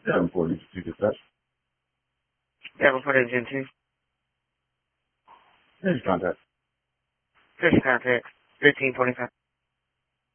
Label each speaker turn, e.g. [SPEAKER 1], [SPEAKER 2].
[SPEAKER 1] Yeah, before you dispatch.
[SPEAKER 2] Yeah, before the Gen 2.
[SPEAKER 1] Here's your contact.
[SPEAKER 2] Here's your contact. 1525.